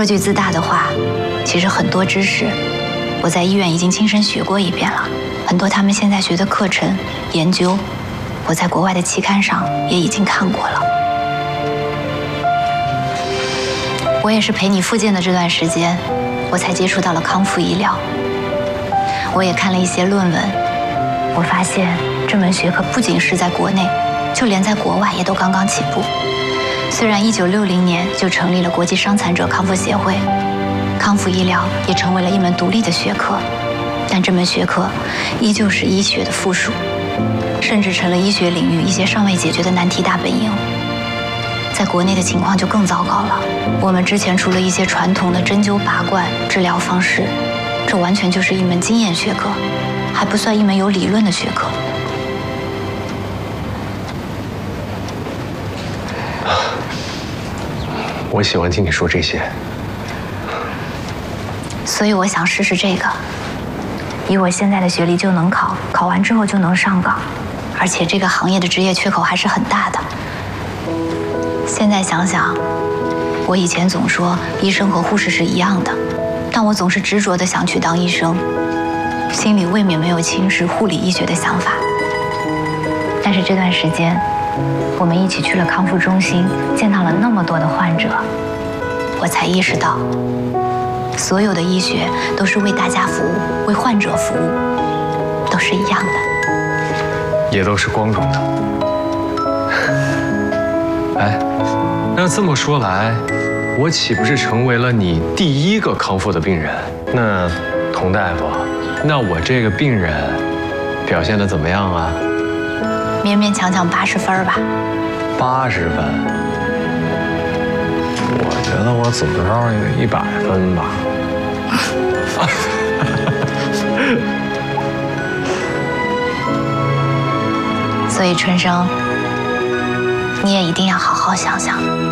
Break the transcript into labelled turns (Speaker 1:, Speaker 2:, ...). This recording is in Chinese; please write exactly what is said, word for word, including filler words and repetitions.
Speaker 1: 说句自大的话，其实很多知识我在医院已经亲身学过一遍了，很多他们现在学的课程研究，我在国外的期刊上也已经看过了。我也是陪你复健的这段时间，我才接触到了康复医疗。我也看了一些论文，我发现这门学科不仅是在国内，就连在国外也都刚刚起步。虽然一九六零年就成立了国际伤残者康复协会，康复医疗也成为了一门独立的学科，但这门学科依旧是医学的附属，甚至成了医学领域一些尚未解决的难题大本营。在国内的情况就更糟糕了，我们之前除了一些传统的针灸拔罐治疗方式，这完全就是一门经验学科，还不算一门有理论的学科。
Speaker 2: 我喜欢听你说这些，
Speaker 1: 所以我想试试这个。以我现在的学历就能考，考完之后就能上岗，而且这个行业的职业缺口还是很大的。现在想想，我以前总说医生和护士是一样的，但我总是执着地想去当医生，心里未免没有轻视护理医学的想法。但是这段时间，我们一起去了康复中心，见到了那么多的患者，我才意识到，所有的医学都是为大家服务，为患者服务，都是一样的，
Speaker 2: 也都是光荣的。哎，那这么说来，我岂不是成为了你第一个康复的病人？那童大夫，那我这个病人表现得怎么样啊？
Speaker 1: 勉勉强强八十分吧。
Speaker 2: 八十分？我觉得我怎么着也得一百分吧。
Speaker 1: 所以春生，你也一定要好好想想。